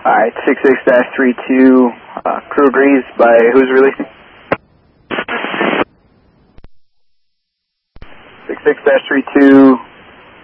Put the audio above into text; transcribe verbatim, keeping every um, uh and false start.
Alright, six six dash three two, uh, crew agrees by who's releasing? six six dash three two,